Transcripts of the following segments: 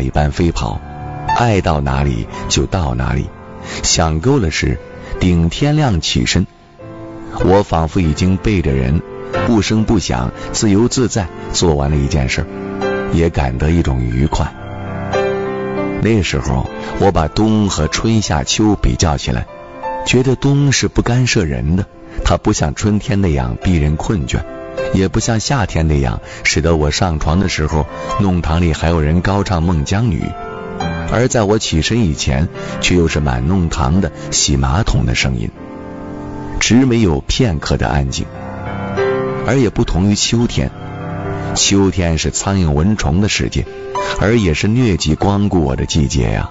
一般飞跑，爱到哪里就到哪里，想够了时顶天亮起身。我仿佛已经背着人不声不响自由自在做完了一件事，也感得一种愉快。那时候我把冬和春夏秋比较起来，觉得冬是不干涉人的，它不像春天那样逼人困倦，也不像夏天那样使得我上床的时候弄堂里还有人高唱孟姜女，而在我起身以前却又是满弄堂的洗马桶的声音，只没有片刻的安静。而也不同于秋天，秋天是苍蝇蚊虫的世界，而也是疟疾光顾我的季节呀。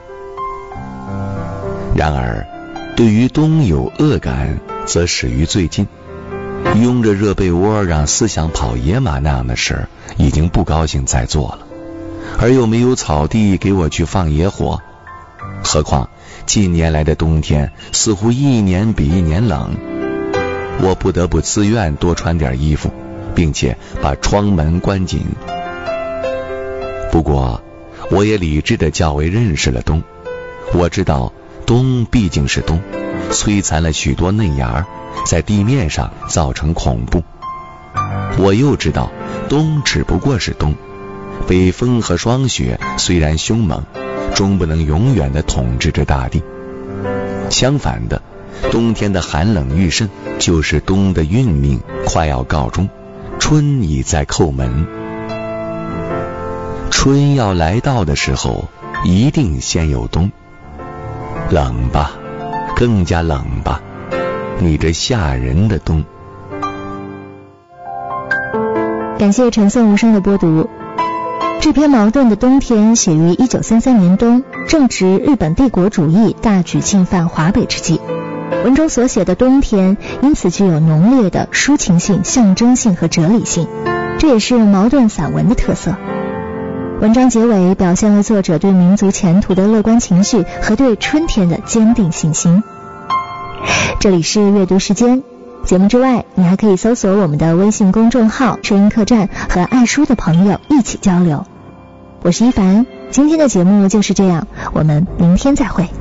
然而对于冬有恶感，则始于最近。拥着热被窝让思想跑野马那样的事已经不高兴再做了，而又没有草地给我去放野火。何况近年来的冬天似乎一年比一年冷，我不得不自愿多穿点衣服，并且把窗门关紧。不过我也理智地较为认识了冬，我知道冬毕竟是冬，摧残了许多嫩芽，在地面上造成恐怖。我又知道冬只不过是冬，北风和霜雪虽然凶猛，终不能永远地统治着大地。相反的，冬天的寒冷愈甚，就是冬的运命快要告终，春已在叩门。春要来到的时候，一定先有冬。冷吧，更加冷吧，你这吓人的冬。 感谢陈颂无声的播读。这篇矛盾的冬天写于1933年冬，正值日本帝国主义大举进犯华北之际。文中所写的冬天因此具有浓烈的抒情性、象征性和哲理性，这也是矛盾散文的特色。文章结尾表现了作者对民族前途的乐观情绪和对春天的坚定信心。这里是阅读时间，节目之外你还可以搜索我们的微信公众号声音客栈，和爱书的朋友一起交流。我是一凡，今天的节目就是这样，我们明天再会。